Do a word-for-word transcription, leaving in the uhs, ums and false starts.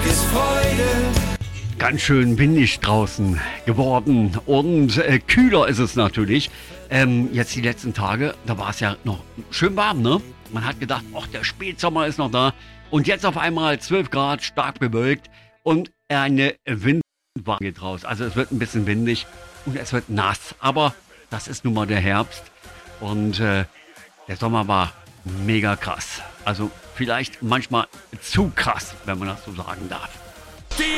ist Freude. Ganz schön windig draußen geworden und äh, kühler ist es natürlich. Ähm, jetzt die letzten Tage, da war es ja noch schön warm, ne? Man hat gedacht, ach, der Spätsommer ist noch da. Und jetzt auf einmal zwölf Grad, stark bewölkt und eine Windwand geht raus. Also es wird ein bisschen windig und es wird nass. Aber das ist nun mal der Herbst und äh, der Sommer war mega krass. Also vielleicht manchmal zu krass, wenn man das so sagen darf.